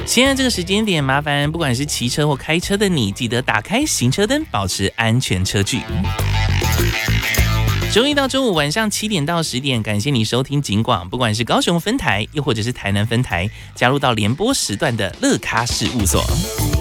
现在这个时间点，麻烦不管是骑车或开车的你，记得打开行车灯，保持安全车距。周一到周五晚上7点到10点，感谢你收听警广，不管是高雄分台，又或者是台南分台，加入到联播时段的乐咖事务所。